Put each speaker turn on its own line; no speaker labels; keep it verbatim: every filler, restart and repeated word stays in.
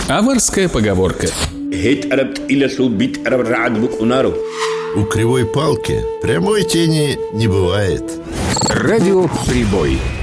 Аварская поговорка.
У кривой палки прямой тени не бывает.
Радио Прибой.